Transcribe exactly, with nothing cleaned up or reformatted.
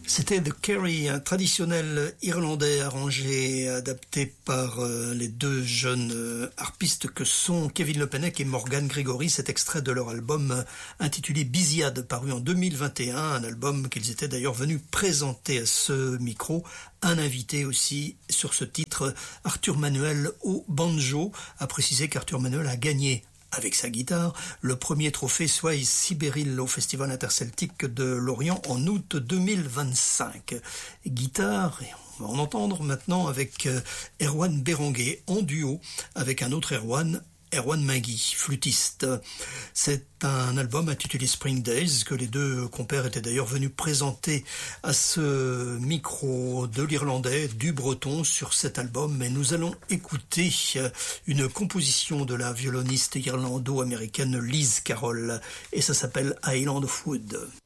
C'était The Kerry, un traditionnel irlandais arrangé, adapté par euh, les deux jeunes euh, harpistes que sont Kevin Le Pennec et Morgan Gregory. Cet extrait de leur album euh, intitulé Biziade, paru en deux mille vingt et un, un album qu'ils étaient d'ailleurs venus présenter à ce micro. Un invité aussi sur ce titre, Arthur Manuel au banjo, a précisé qu'Arthur Manuel a gagné avec sa guitare, le premier trophée Sway Sibéril au Festival interceltique de Lorient en août deux mille vingt-cinq. Guitare, et on va en entendre maintenant avec Erwan Berenguer en duo avec un autre Erwan, Erwan Magui, flûtiste. C'est un album intitulé Spring Days que les deux compères étaient d'ailleurs venus présenter à ce micro de l'Irlandais, du Breton sur cet album. Mais nous allons écouter une composition de la violoniste irlando-américaine Liz Carroll et ça s'appelle Island of Wood.